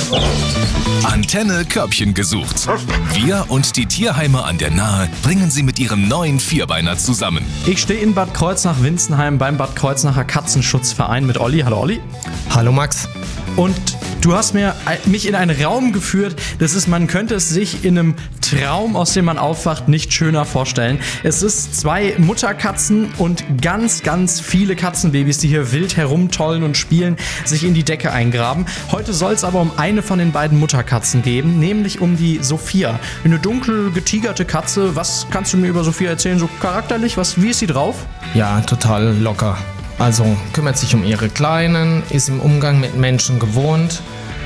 Antenne Körbchen gesucht. Wir und die Tierheime an der Nahe bringen sie mit ihrem neuen Vierbeiner zusammen. Ich stehe in Bad Kreuznach-Winzenheim beim Bad Kreuznacher Katzenschutzverein mit Olli. Hallo Olli. Hallo Max. Und du hast mich in einen Raum geführt, man könnte es sich in einem Traum, aus dem man aufwacht, nicht schöner vorstellen. Es ist 2 Mutterkatzen und ganz, ganz viele Katzenbabys, die hier wild herumtollen und spielen, sich in die Decke eingraben. Heute soll es aber um eine von den beiden Mutterkatzen geben, nämlich um die Sophia. Eine dunkel getigerte Katze. Was kannst du mir über Sophia erzählen, so charakterlich? Wie ist sie drauf? Ja, total locker. Also kümmert sich um ihre Kleinen, ist im Umgang mit Menschen gewohnt.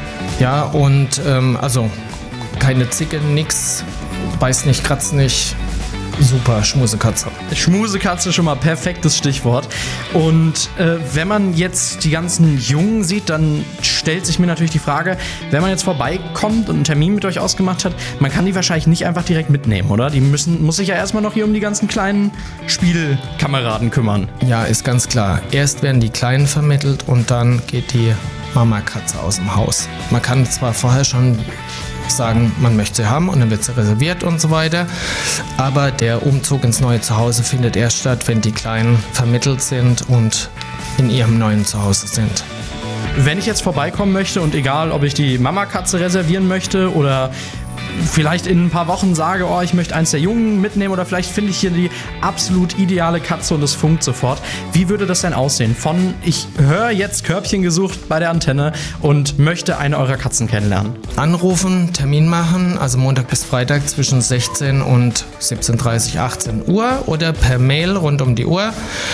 Ja, und also keine Zicke, nix, beißt nicht, kratzt nicht. Super, Schmusekatze. Schmusekatze, schon mal perfektes Stichwort. Und wenn man jetzt die ganzen Jungen sieht, dann stellt sich mir natürlich die Frage, wenn man jetzt vorbeikommt und einen Termin mit euch ausgemacht hat, man kann die wahrscheinlich nicht einfach direkt mitnehmen, oder? Die muss sich ja erstmal noch hier um die ganzen kleinen Spielkameraden kümmern. Ja, ist ganz klar. Erst werden die Kleinen vermittelt und dann geht die Mama-Katze aus dem Haus. Man kann zwar vorher schon sagen, man möchte sie haben und dann wird sie reserviert und so weiter. Aber der Umzug ins neue Zuhause findet erst statt, wenn die Kleinen vermittelt sind und in ihrem neuen Zuhause sind. Wenn ich jetzt vorbeikommen möchte und egal, ob ich die Mamakatze reservieren möchte oder vielleicht in ein paar Wochen sage, oh, ich möchte eins der Jungen mitnehmen oder vielleicht finde ich hier die absolut ideale Katze und es funkt sofort. Wie würde das denn aussehen? Von ich höre jetzt Körbchen gesucht bei der Antenne und möchte eine eurer Katzen kennenlernen. Anrufen, Termin machen, also Montag bis Freitag zwischen 16 und 17:30, 18 Uhr oder per Mail rund um die Uhr.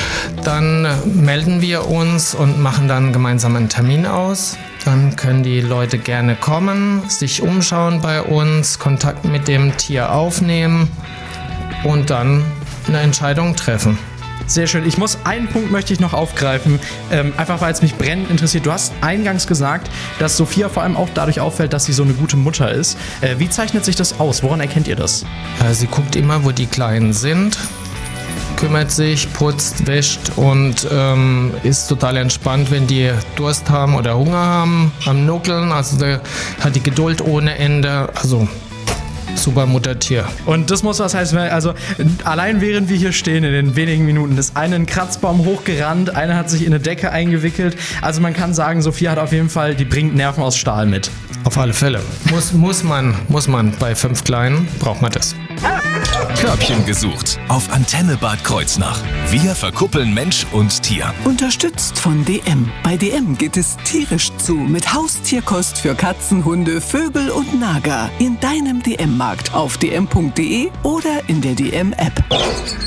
Dann melden wir uns und machen dann gemeinsam einen Termin aus. Dann können die Leute gerne kommen, sich umschauen bei uns, Kontakt mit dem Tier aufnehmen und dann eine Entscheidung treffen. Sehr schön. Einen Punkt möchte ich noch aufgreifen, einfach weil es mich brennend interessiert. Du hast eingangs gesagt, dass Sophia vor allem auch dadurch auffällt, dass sie so eine gute Mutter ist. Wie zeichnet sich das aus? Woran erkennt ihr das? Sie guckt immer, wo die Kleinen sind, kümmert sich, putzt, wäscht und ist total entspannt, wenn die Durst haben oder Hunger haben, am Nuckeln. Also der hat die Geduld ohne Ende. Also super Muttertier. Und das muss was heißen, also allein während wir hier stehen in den wenigen Minuten, ist eine einen Kratzbaum hochgerannt, eine hat sich in eine Decke eingewickelt. Also man kann sagen, Sophia hat auf jeden Fall, die bringt Nerven aus Stahl mit. Auf alle Fälle. Muss man. Bei 5 Kleinen braucht man das. Körbchen gesucht auf Antenne Bad Kreuznach. Wir verkuppeln Mensch und Tier. Unterstützt von DM. Bei DM geht es tierisch zu mit Haustierkost für Katzen, Hunde, Vögel und Nager. In deinem DM-Markt auf dm.de oder in der DM-App.